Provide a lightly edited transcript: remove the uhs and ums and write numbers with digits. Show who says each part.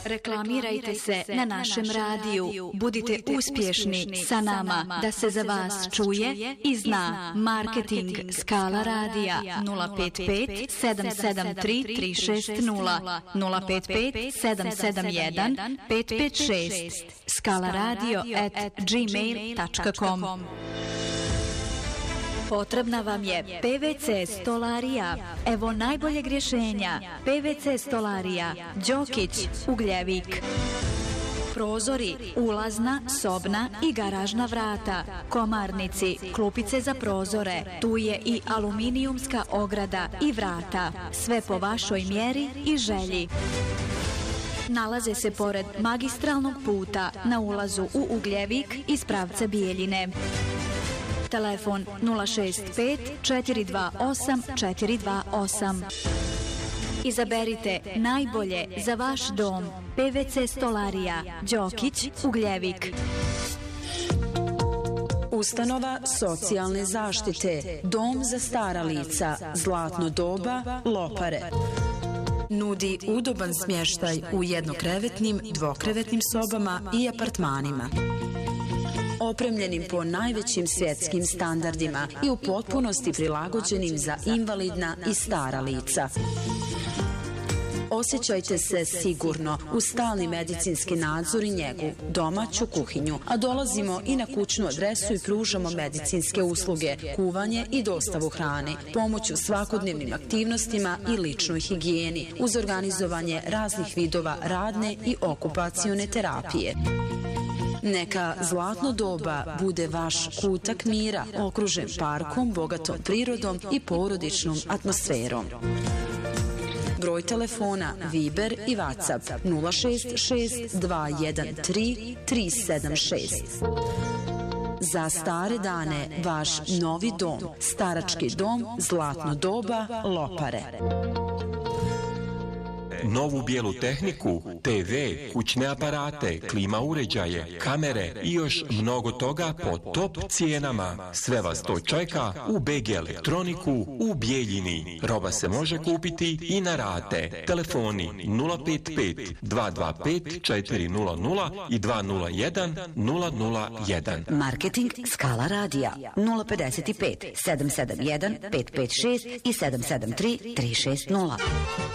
Speaker 1: Reklamirajte se na našem radiju. Budite uspješni sa nama da se za vas čuje i zna. Marketing Skala radija 055 773 360 055 771 556 skalaradio@gmail.com. Potrebna vam je PVC stolarija. Evo najboljeg rješenja. PVC stolarija Đokić, Ugljevik. Prozori, ulazna, sobna i garažna vrata, komarnici, klupice za prozore, tu je i aluminijumska ograda i vrata. Sve po vašoj mjeri i želji. Nalaze se pored magistralnog puta na ulazu u Ugljevik iz pravca Bijeljine. Telefon 065 428 428. Izaberite najbolje za vaš dom. PVC stolarija Đokić, Ugljevik.
Speaker 2: Ustanova socijalne zaštite, Dom za stara lica, Zlatno doba, Lopare. Nudi udoban smještaj u jednokrevetnim, dvokrevetnim sobama i apartmanima. Opremljenim po najvećim svjetskim standardima i u potpunosti prilagođenim za invalidna i stara lica. Osjećajte se sigurno uz stalni medicinski nadzor i njegu, domaću kuhinju, a dolazimo i na kućnu adresu i pružamo medicinske usluge, kuvanje i dostavu hrane, pomoć u svakodnevnim aktivnostima i ličnoj higijeni, uz organizovanje raznih vidova radne i okupacione terapije. Neka Zlatno doba bude vaš kutak mira, okružen parkom, bogatom prirodom i porodičnom atmosferom. Broj telefona Viber i WhatsApp 066 213 376. Za stare dane vaš novi dom, starački dom Zlatno doba, Lopare.
Speaker 3: Novu bijelu tehniku, TV, kućne aparate, klima uređaje, kamere i još mnogo toga po top cijenama. Sve vas to čeka u BG Elektroniku u Bijeljini. Roba se može kupiti i na rate. Telefoni 055 225 400 i 201 001.
Speaker 4: Marketing Skala radija 055 771 556 i 773 360.